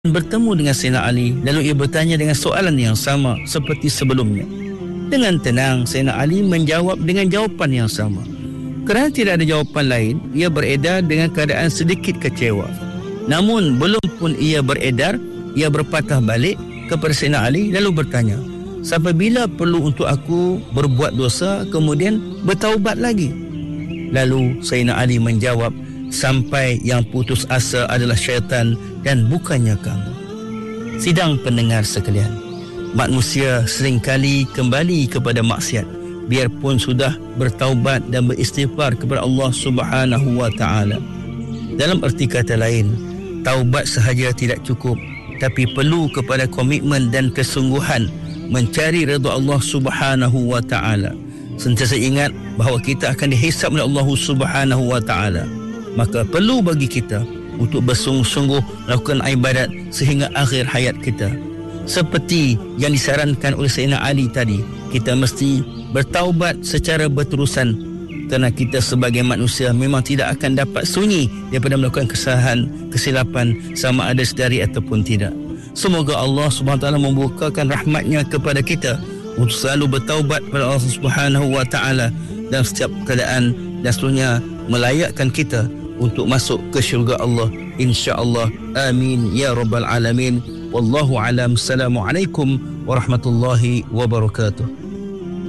bertemu dengan Sayyidina Ali, lalu ia bertanya dengan soalan yang sama seperti sebelumnya. Dengan tenang, Sayyidina Ali menjawab dengan jawapan yang sama. Kerana tidak ada jawapan lain, ia beredar dengan keadaan sedikit kecewa. Namun belum pun ia beredar, ia berpatah balik kepada Sayyidina Ali lalu bertanya, sampai bila perlu untuk aku berbuat dosa kemudian bertaubat lagi? Lalu Sayyidina Ali menjawab, sampai yang putus asa adalah syaitan dan bukannya kamu. Sidang pendengar sekalian, manusia seringkali kembali kepada maksiat biarpun sudah bertaubat dan beristighfar kepada Allah Subhanahu wa taala. Dalam erti kata lain, taubat sahaja tidak cukup, tapi perlu kepada komitmen dan kesungguhan mencari redha Allah Subhanahu wa taala. Sentiasa ingat bahawa kita akan dihisab oleh Allah Subhanahu wa taala. Maka perlu bagi kita untuk bersungguh-sungguh melakukan ibadat sehingga akhir hayat kita. Seperti yang disarankan oleh Sayyidina Ali tadi, kita mesti bertaubat secara berterusan, kerana kita sebagai manusia memang tidak akan dapat sunyi daripada melakukan kesalahan, kesilapan, sama ada sedari ataupun tidak. Semoga Allah Subhanahu wa taala membukakan rahmatnya kepada kita untuk selalu bertaubat kepada Allah Subhanahu wa taala dalam setiap keadaan, dan seterusnya melayakkan kita untuk masuk ke syurga Allah, insya-Allah. Amin ya rabbal alamin. Wallahu alam. Assalamualaikum warahmatullahi wabarakatuh.